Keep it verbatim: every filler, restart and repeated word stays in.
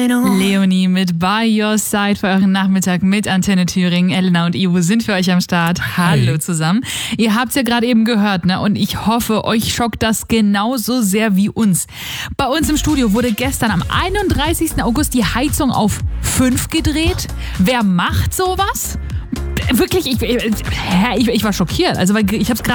Leonie mit By Your Side für euren Nachmittag mit Antenne Thüringen. Elena und Ivo sind für euch am Start. Hallo zusammen. Ihr habt es ja gerade eben gehört, ne? Und ich hoffe, euch schockt das genauso sehr wie uns. Bei uns im Studio wurde gestern am einunddreißigsten August die Heizung auf fünf gedreht. Wer macht sowas? Wirklich, ich, ich, ich war schockiert. Also, weil ich habe es gerade